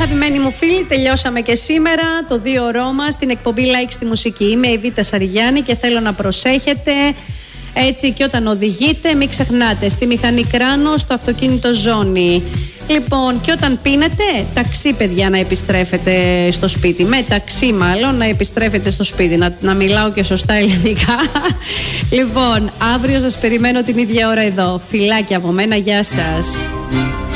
αγαπημένοι μου φίλοι, τελειώσαμε και σήμερα το 2ωρό μας στην εκπομπή Like στη Μουσική. Είμαι η Βίτα Σαριγιάννη και θέλω να προσέχετε έτσι και όταν οδηγείτε, μην ξεχνάτε στη μηχανή κράνο, στο αυτοκίνητο ζώνη. Λοιπόν, και όταν πίνετε, ταξί παιδιά να επιστρέφετε στο σπίτι. Με ταξί μάλλον να επιστρέφετε στο σπίτι. Να μιλάω και σωστά ελληνικά. Λοιπόν, αύριο σας περιμένω την ίδια ώρα εδώ. Φιλάκια από μένα, γεια σας.